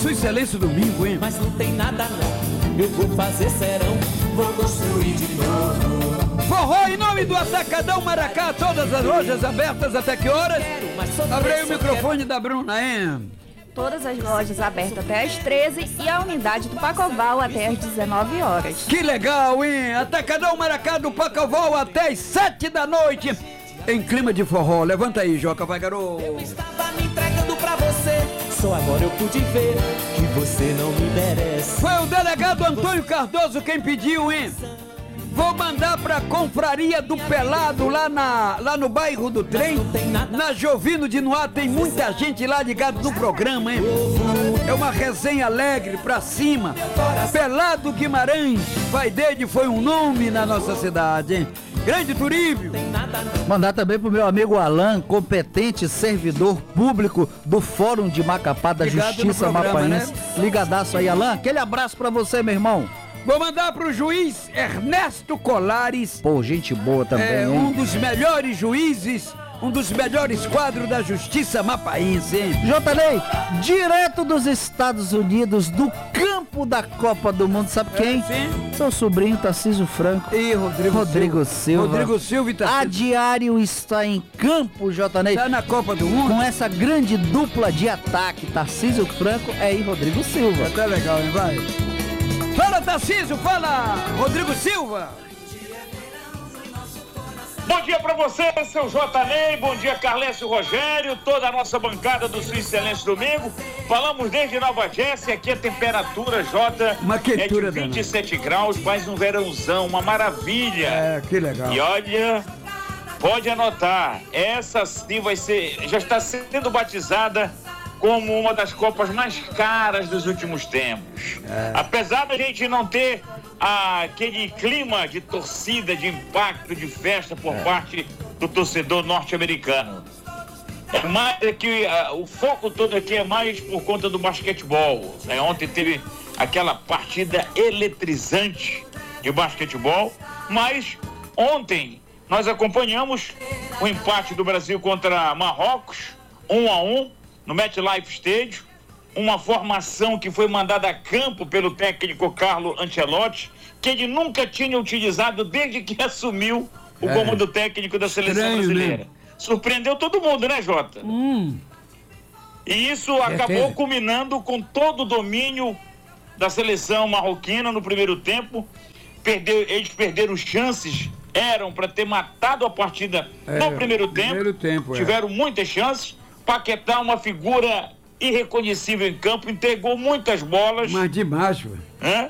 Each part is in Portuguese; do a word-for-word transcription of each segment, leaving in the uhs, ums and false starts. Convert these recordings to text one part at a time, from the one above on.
Sua Excelência Domingo, hein? Mas não tem nada não, eu vou fazer serão, vou construir de novo. Forró em nome do Atacadão Maracá, todas as lojas abertas até que horas? Abre aí o microfone da Bruna, hein? Todas as lojas abertas até às treze e a unidade do Pacoval até às dezenove horas. Que legal, hein? Atacadão Maracá do Pacoval até às sete da noite. Em clima de forró. Levanta aí, Joca, vai, garoto. Eu estava me entregando pra você, só agora eu pude ver que você não me merece. Foi o delegado Antônio Cardoso quem pediu, hein? Vou mandar pra Confraria do Pelado, lá, na, lá no bairro do Trem, na Jovino de Noá. Tem muita gente lá ligado no programa, hein? É uma resenha alegre, pra cima. Pelado Guimarães, pai dele foi um nome na nossa cidade, hein? Grande Turíbio. Mandar também pro meu amigo Alan, competente servidor público do Fórum de Macapá da Ligado Justiça no programa, Mapaense. né? Ligadaço aí, Alan. Aquele abraço pra você, meu irmão. Vou mandar pro juiz Ernesto Colares. Pô, gente boa também, É hein? um dos melhores juízes, um dos melhores quadros da Justiça Mapaense, hein? J. Ney, direto dos Estados Unidos, do campo da Copa do Mundo, sabe quem? É, sim. Seu sobrinho Tarcísio Franco. E Rodrigo, Rodrigo Silva. Rodrigo Silva e A Tarcísio. Diário está em campo, J. Ney. Tá na Copa do Mundo? Com essa grande dupla de ataque, Tarcísio Franco é, e Rodrigo Silva. Tá legal, hein? Vai. Fala, Tarcísio, fala, Rodrigo Silva. Bom dia pra você, seu J. Ney, bom dia, Carlécio Rogério, toda a nossa bancada do Sua Excelência Domingo. Falamos desde Nova Jersey, aqui a temperatura, J, Uma é quentura de vinte e sete graus, mais um verãozão, uma maravilha. É, que legal. E olha, pode anotar, essa sim vai ser, já está sendo batizada como uma das Copas mais caras dos últimos tempos. É. Apesar da gente não ter aquele clima de torcida, de impacto, de festa por É. parte do torcedor norte-americano. É mais é que uh, o foco todo aqui é mais por conta do basquetebol, né? Ontem teve aquela partida eletrizante de basquetebol, mas ontem nós acompanhamos o empate do Brasil contra Marrocos, um a um, no MetLife Stadium, uma formação que foi mandada a campo pelo técnico Carlo Ancelotti, que ele nunca tinha utilizado desde que assumiu o É. comando técnico da seleção Estranho, brasileira. né? Surpreendeu todo mundo, né, Jota? Hum. E isso acabou Certeza. culminando com todo o domínio da seleção marroquina no primeiro tempo. Perdeu, eles perderam chances, eram para ter matado a partida É, no primeiro tempo. primeiro tempo, é. Tiveram muitas chances. Paquetá, uma figura irreconhecível em campo, entregou muitas bolas. Mas demais, velho. Hã?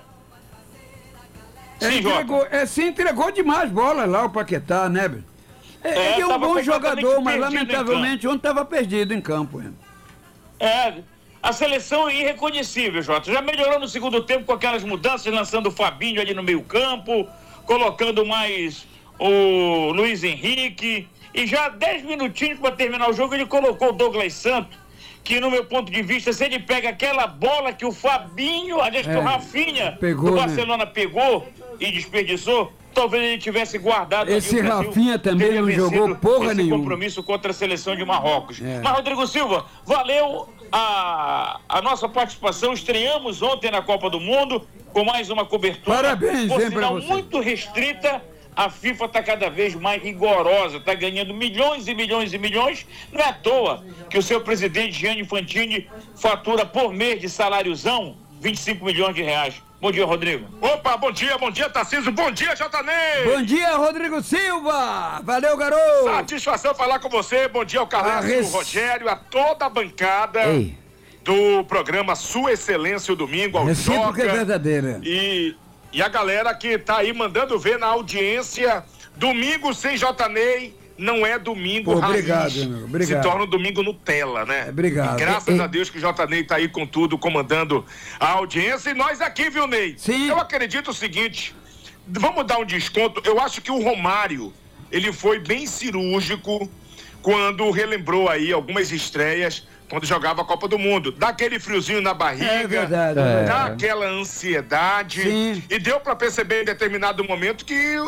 É, Sim, entregou, Jota. é, se entregou demais bola lá, o Paquetá, né, velho? É, É, ele é um tava bom completamente jogador, mas perdido em lamentavelmente ontem estava perdido em campo. Hein? É, a seleção é irreconhecível, Jota. Já melhorou no segundo tempo com aquelas mudanças, lançando o Fabinho ali no meio campo, colocando mais o Luiz Henrique. E já dez minutinhos para terminar o jogo, ele colocou o Douglas Santos, que no meu ponto de vista, se ele pega aquela bola que o Fabinho, aliás, que É, o Rafinha pegou, do né? Barcelona pegou e desperdiçou, talvez ele tivesse guardado. ali, Esse o Brasil Rafinha também teria não vencido jogou porra esse nenhuma. compromisso contra a seleção de Marrocos. É. Mas, Rodrigo Silva, valeu a, a nossa participação. Estreamos ontem na Copa do Mundo com mais uma cobertura. Parabéns, por hein, pra sinal, você. muito restrita. A FIFA está cada vez mais rigorosa, está ganhando milhões e milhões e milhões. Não é à toa que o seu presidente Gianni Infantini fatura por mês de saláriozão vinte e cinco milhões de reais. Bom dia, Rodrigo. Opa, bom dia, bom dia, Tarcísio, bom dia, J. Ney. Bom dia, Rodrigo Silva! Valeu, garoto! Satisfação falar com você, bom dia ao Carlos, A res- Rogério, a toda a bancada Ei. do programa Sua Excelência o Domingo, ao Recíproca é Joca verdadeira. e, e a galera que tá aí mandando ver na audiência. Domingo sem J. Ney não é domingo Pô, raiz. obrigado, meu, obrigado. Se torna um domingo Nutella, né? Obrigado. E graças E- e- a Deus que o J. Ney tá aí com tudo, comandando a audiência. E nós aqui, viu, Ney? Sim. Eu acredito o seguinte, vamos dar um desconto. Eu acho que o Romário, ele foi bem cirúrgico quando relembrou aí algumas estreias quando jogava a Copa do Mundo. Dá aquele friozinho na barriga. É verdade. É. É. Dá aquela ansiedade. Sim. E deu pra perceber em determinado momento que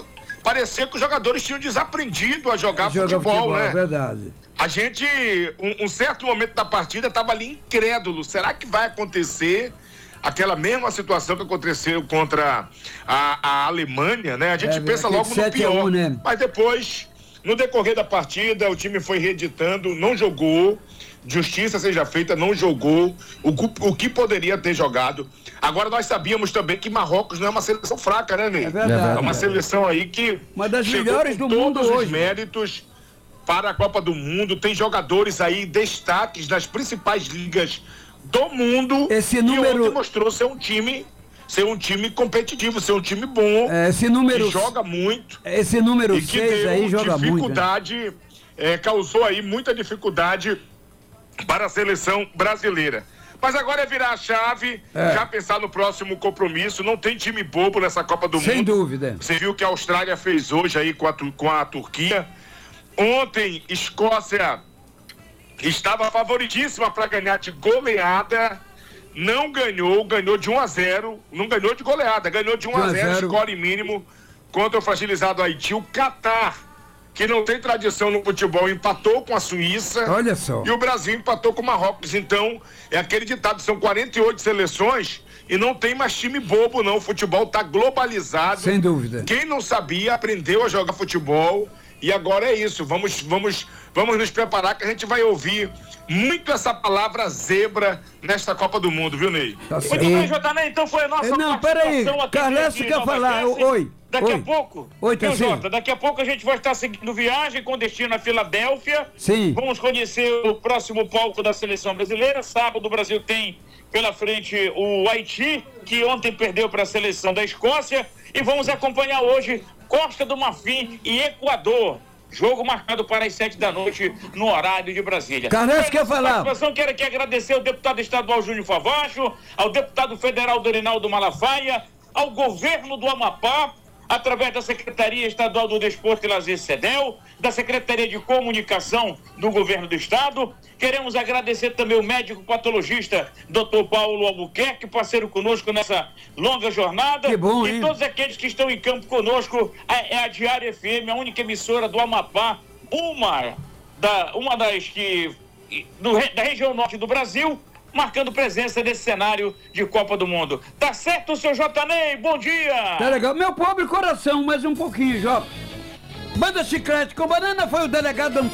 parecia que os jogadores tinham desaprendido a jogar, Joga futebol, futebol, né? é verdade. A gente, um, um certo momento da partida, estava ali incrédulo. Será que vai acontecer aquela mesma situação que aconteceu contra a, a Alemanha, né? A gente É, pensa aquele logo no sete a um, pior. né? Mas depois, no decorrer da partida, o time foi reeditando, não jogou. Justiça seja feita, não jogou o, o que poderia ter jogado. Agora nós sabíamos também que Marrocos não é uma seleção fraca, né, Ney? É verdade. É uma seleção aí que Uma das chegou melhores com do mundo todos os hoje. méritos para a Copa do Mundo. Tem jogadores aí, destaques das principais ligas do mundo. Esse número- E ontem mostrou ser um time, ser um time competitivo, ser um time bom. É, esse número- que joga muito. Esse número E que seis deu aí joga muito. né? dificuldade, é, causou aí muita dificuldade para a seleção brasileira. Mas agora é virar a chave, É. já pensar no próximo compromisso. Não tem time bobo nessa Copa do Sem Mundo. dúvida. Você viu que a Austrália fez hoje aí com a, Tu- com a Turquia. Ontem, Escócia estava favoritíssima para ganhar de goleada. Não ganhou, ganhou de um a zero. Não ganhou de goleada, ganhou de um a zero, score mínimo contra o fragilizado Haiti. O Catar, que não tem tradição no futebol, empatou com a Suíça. Olha só. E o Brasil empatou com o Marrocos. Então, é aquele ditado, são quarenta e oito seleções e não tem mais time bobo, não. O futebol tá globalizado. Sem dúvida. Quem não sabia, aprendeu a jogar futebol. E agora é isso. Vamos, vamos, vamos nos preparar que a gente vai ouvir muito essa palavra zebra nesta Copa do Mundo, viu, Ney? Tá Muito certo. bem, J. Ney, então foi a nossa Eh, não, peraí, participação aqui Carlesso nesse quer Nova falar. Cast. Oi, Daqui oi. a pouco, Oi, viu, Tarcísio? Jota? Daqui a pouco a gente vai estar seguindo viagem com destino a Filadélfia. Sim. Vamos conhecer o próximo palco da seleção brasileira. Sábado o Brasil tem pela frente o Haiti, que ontem perdeu para a seleção da Escócia. E vamos acompanhar hoje Costa do Marfim e Equador. Jogo marcado para as sete da noite no horário de Brasília. Carlesso quer falar. participação, quero aqui agradecer ao deputado estadual Júnior Favacho, ao deputado federal Dorinaldo Malafaia, ao governo do Amapá, através da Secretaria Estadual do Desporto e Lazer SEDEL, da Secretaria de Comunicação do Governo do Estado. Queremos agradecer também o médico patologista doutor Paulo Albuquerque, parceiro conosco nessa longa jornada. Que bom, e hein? todos aqueles que estão em campo conosco, é a Diário F M, a única emissora do Amapá, uma, da, uma das que do, da região norte do Brasil, marcando presença nesse cenário de Copa do Mundo. Tá certo, seu J. Ney? Bom dia! Tá legal. Meu pobre coração, mais um pouquinho, Jota. Banda Chiclete com Banana foi o delegado Antônio.